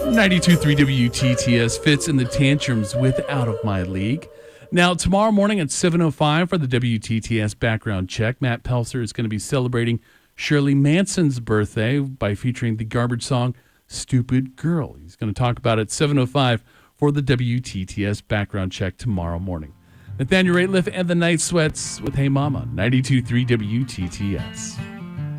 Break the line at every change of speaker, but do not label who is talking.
92.3 WTTS fits in the tantrums with Out of My League. Now, tomorrow morning at 7:05 for the WTTS background check, Matt Pelser is going to be celebrating Shirley Manson's birthday by featuring the garbage song Stupid Girl. He's going to talk about it at 7:05 for the WTTS background check tomorrow morning. Nathaniel Rateliff and the Night Sweats with Hey Mama, 92.3 WTTS.